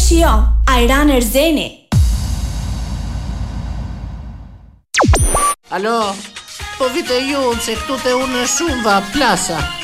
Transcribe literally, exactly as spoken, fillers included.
jo, Ajran Erzeni. Alo, po vite ju, se këtu te unë shumë va plasa.